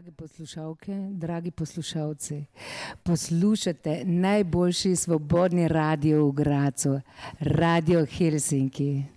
Drage poslušalke, dragi poslušalci, poslušate najboljši svobodni radio v Gradcu, Radio Helsinki.